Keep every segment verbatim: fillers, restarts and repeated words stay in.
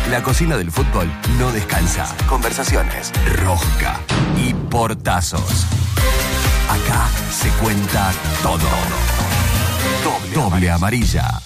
La cocina del fútbol no descansa. Conversaciones, rosca y portazos. Acá se cuenta todo. Doble, Doble amarilla.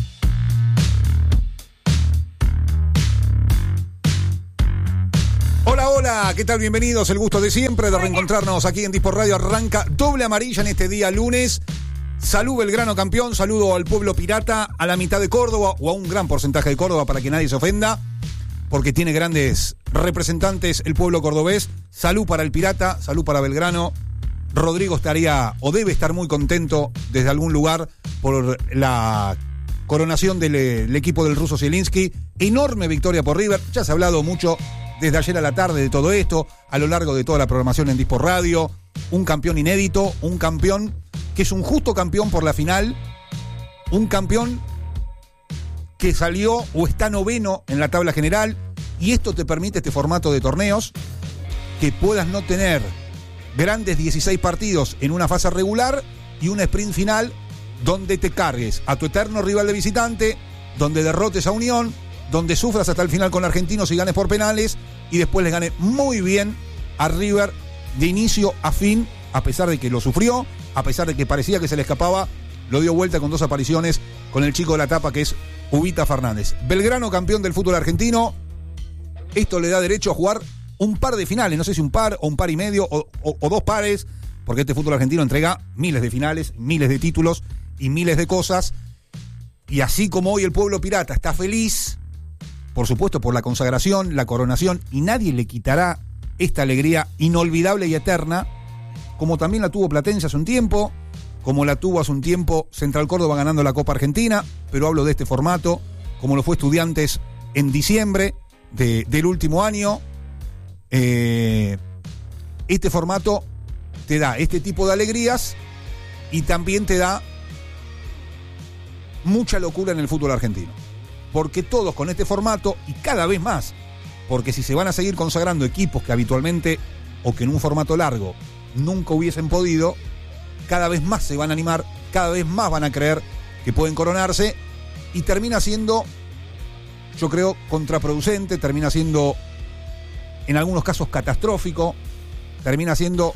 Hola, hola, ¿qué tal? Bienvenidos, el gusto de siempre de reencontrarnos aquí en Dispor Radio. Arranca Doble Amarilla en este día lunes. Salud Belgrano campeón, saludo al pueblo pirata, a la mitad de Córdoba o a un gran porcentaje de Córdoba para que nadie se ofenda, porque tiene grandes representantes el pueblo cordobés. Salud para el pirata, salud para Belgrano. Rodrigo estaría o debe estar muy contento desde algún lugar por la coronación del, del equipo del ruso Zielinski. Enorme victoria por River, ya se ha hablado mucho desde ayer a la tarde de todo esto, a lo largo de toda la programación en Dispor Radio. Un campeón inédito, un campeón que es un justo campeón por la final, un campeón que salió o está noveno en la tabla general, y esto te permite, este formato de torneos, que puedas no tener grandes dieciséis partidos en una fase regular y un sprint final donde te cargues a tu eterno rival de visitante, donde derrotes a Unión, donde sufras hasta el final con Argentinos y ganes por penales, y después les gane muy bien a River de inicio a fin, a pesar de que lo sufrió, a pesar de que parecía que se le escapaba, lo dio vuelta con dos apariciones con el chico de la tapa que es Ubita Fernández. Belgrano campeón del fútbol argentino. Esto le da derecho a jugar un par de finales, no sé si un par o un par y medio o, o, o dos pares, porque este fútbol argentino entrega miles de finales, miles de títulos y miles de cosas. Y así como hoy el pueblo pirata está feliz, por supuesto por la consagración, la coronación, y nadie le quitará esta alegría inolvidable y eterna, como también la tuvo Platense hace un tiempo, como la tuvo hace un tiempo Central Córdoba ganando la Copa Argentina, pero hablo de este formato, como lo fue Estudiantes en diciembre de, del último año. Eh, este formato te da este tipo de alegrías y también te da mucha locura en el fútbol argentino, porque todos con este formato, y cada vez más, porque si se van a seguir consagrando equipos que habitualmente o que en un formato largo nunca hubiesen podido, cada vez más se van a animar, cada vez más van a creer que pueden coronarse, y termina siendo, yo creo, contraproducente, termina siendo en algunos casos catastrófico, termina siendo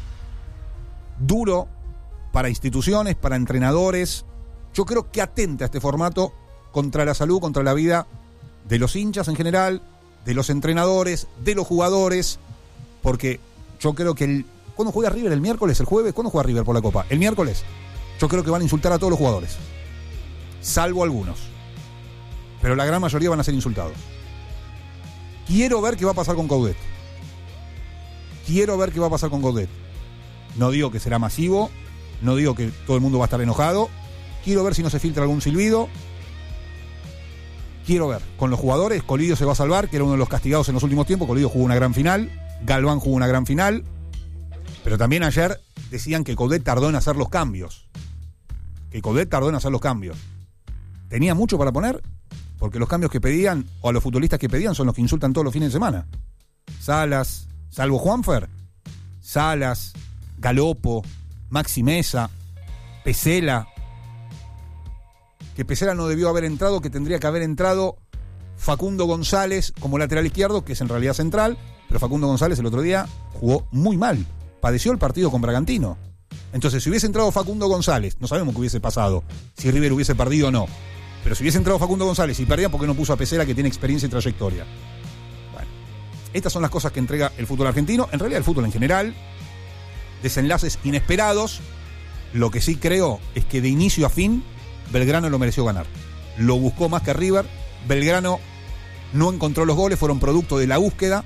duro para instituciones, para entrenadores. Yo creo que atenta este formato contra la salud, contra la vida de los hinchas en general, de los entrenadores, de los jugadores, porque yo creo que el... ¿Cuándo juega River? ¿El miércoles? ¿El jueves? ¿Cuándo juega River por la Copa? ¿El miércoles? Yo creo que van a insultar a todos los jugadores, salvo algunos, pero la gran mayoría van a ser insultados. Quiero ver qué va a pasar con Coudet. Quiero ver qué va a pasar con Coudet. No digo que será masivo, no digo que todo el mundo va a estar enojado. Quiero ver si no se filtra algún silbido. Quiero ver. Con los jugadores, Colidio se va a salvar, que era uno de los castigados en los últimos tiempos. Colidio jugó una gran final, Galván jugó una gran final. Pero también ayer decían que Coudet tardó en hacer los cambios. Que Coudet tardó en hacer los cambios. ¿Tenía mucho para poner? Porque los cambios que pedían, o a los futbolistas que pedían, son los que insultan todos los fines de semana. Salas, salvo Juanfer, Salas, Galopo, Maxi Mesa, Pesela. Que Pesela no debió haber entrado, que tendría que haber entrado Facundo González como lateral izquierdo, que es en realidad central, pero Facundo González el otro día jugó muy mal. Padeció el partido con Bragantino. Entonces, si hubiese entrado Facundo González, no sabemos qué hubiese pasado, si River hubiese perdido o no. Pero si hubiese entrado Facundo González y perdía, ¿por qué no puso a Pesela, que tiene experiencia y trayectoria? Bueno, estas son las cosas que entrega el fútbol argentino, en realidad el fútbol en general. Desenlaces inesperados. Lo que sí creo es que de inicio a fin, Belgrano lo mereció ganar. Lo buscó más que River. Belgrano no encontró los goles, fueron producto de la búsqueda.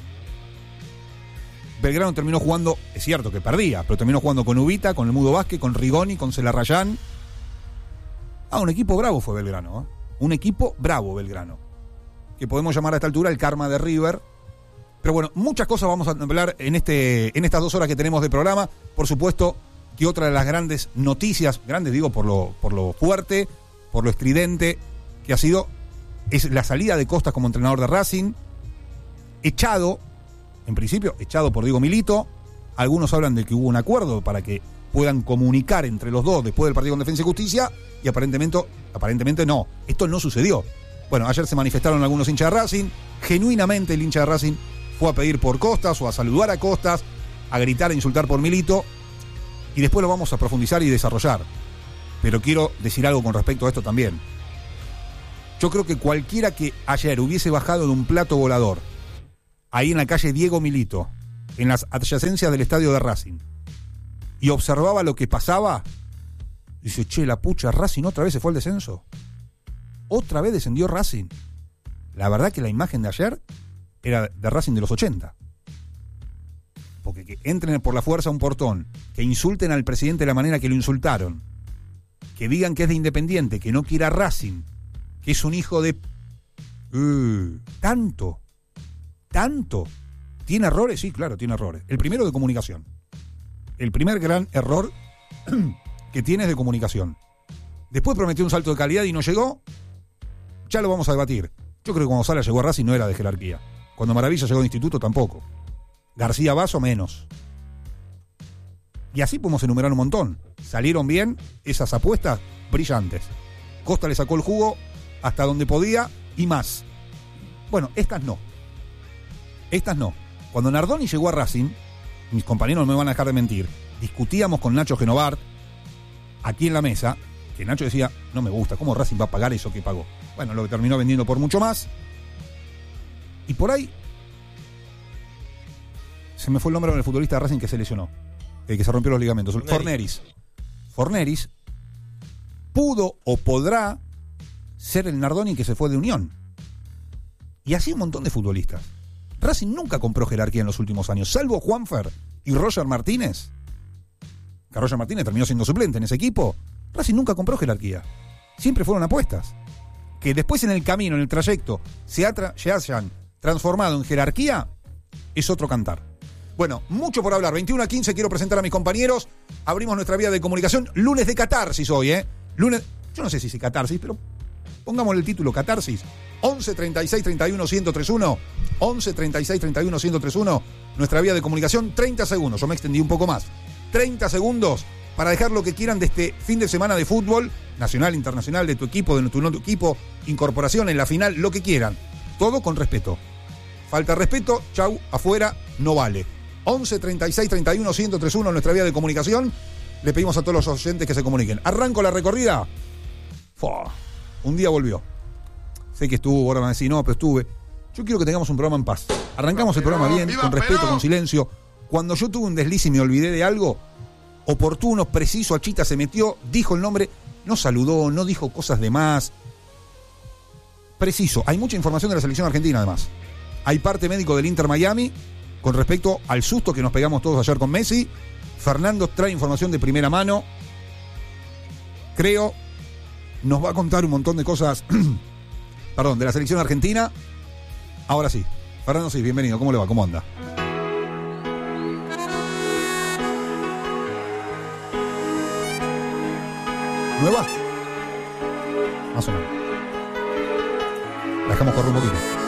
Belgrano terminó jugando, es cierto que perdía, pero terminó jugando con Ubita, con el Mudo Vázquez, con Rigoni, con Celarrayán. Ah, un equipo bravo fue Belgrano, ¿eh? Un equipo bravo Belgrano, que podemos llamar a esta altura el karma de River. Pero bueno, muchas cosas vamos a hablar en, este, en estas dos horas que tenemos de programa. Por supuesto que otra de las grandes noticias, grandes digo por lo, por lo fuerte, por lo estridente que ha sido, es la salida de Costas como entrenador de Racing, echado, en principio, echado por Diego Milito. Algunos hablan de que hubo un acuerdo para que puedan comunicar entre los dos después del partido con Defensa y Justicia, y aparentemente, aparentemente no, esto no sucedió. Bueno, ayer se manifestaron algunos hinchas de Racing. Genuinamente el hincha de Racing fue a pedir por Costas o a saludar a Costas, a gritar, a insultar por Milito. Y después lo vamos a profundizar y desarrollar. Pero quiero decir algo con respecto a esto también. Yo creo que cualquiera que ayer hubiese bajado de un plato volador, ahí en la calle Diego Milito, en las adyacencias del estadio de Racing, y observaba lo que pasaba, dice, che, la pucha, Racing otra vez se fue al descenso. Otra vez descendió Racing. La verdad que la imagen de ayer era de Racing de los ochenta. Porque que entren por la fuerza a un portón, que insulten al presidente de la manera que lo insultaron, que digan que es de Independiente, que no quiera Racing, que es un hijo de... Uh, tanto, tanto. ¿Tiene errores? Sí, claro, tiene errores. El primero de comunicación. El primer gran error que tiene es de comunicación. Después prometió un salto de calidad y no llegó. Ya lo vamos a debatir. Yo creo que cuando Sala llegó a Racing no era de jerarquía. Cuando Maravilla llegó de Instituto tampoco. García Basso menos. Y así podemos enumerar un montón. Salieron bien esas apuestas brillantes. Costa le sacó el jugo hasta donde podía y más. Bueno, estas no. Estas no. Cuando Nardoni llegó a Racing, mis compañeros no me van a dejar de mentir, discutíamos con Nacho Genovart aquí en la mesa, que Nacho decía, no me gusta, ¿cómo Racing va a pagar eso que pagó? Bueno, lo que terminó vendiendo por mucho más. Y por ahí se me fue el nombre del futbolista de Racing que se lesionó, eh, que se rompió los ligamentos. Forneris. Forneris pudo o podrá ser el Nardoni que se fue de Unión. Y así un montón de futbolistas. Racing nunca compró jerarquía en los últimos años, salvo Juanfer y Roger Martínez. Que Roger Martínez terminó siendo suplente en ese equipo. Racing nunca compró jerarquía. Siempre fueron apuestas. Que después en el camino, en el trayecto, se, atra- se hayan transformado en jerarquía, es otro cantar. Bueno, mucho por hablar. veintiuno a quince, quiero presentar a mis compañeros. Abrimos nuestra vía de comunicación. Lunes de catarsis hoy, ¿eh? Lunes, yo no sé si es catarsis, pero pongámosle el título, catarsis. once treinta y seis treinta y uno ciento treinta y uno. once treinta y seis treinta y uno ciento treinta y uno. Nuestra vía de comunicación, treinta segundos. Yo me extendí un poco más. treinta segundos para dejar lo que quieran de este fin de semana de fútbol, nacional, internacional, de tu equipo, de tu no tu equipo, incorporación en la final, lo que quieran. Todo con respeto. Falta respeto, chau, afuera, no vale. once treinta y seis treinta y uno ciento treinta y uno, nuestra vía de comunicación. Le pedimos a todos los oyentes que se comuniquen. Arranco la recorrida. Fua, un día volvió. Sé que estuvo, ahora van a decir, no, pero estuve. Yo quiero que tengamos un programa en paz. Arrancamos el programa bien, con respeto, con silencio. Cuando yo tuve un desliz y me olvidé de algo, oportuno, preciso, Achita se metió, dijo el nombre, no saludó, no dijo cosas de más. Preciso. Hay mucha información de la selección argentina, además. Hay parte médico del Inter Miami con respecto al susto que nos pegamos todos ayer con Messi. Fernando trae información de primera mano. Creo, nos va a contar un montón de cosas, perdón, de la selección argentina. Ahora sí. Fernando, sí, bienvenido. ¿Cómo le va? ¿Cómo anda? ¿Nueva? Más o menos. La dejamos correr un poquito.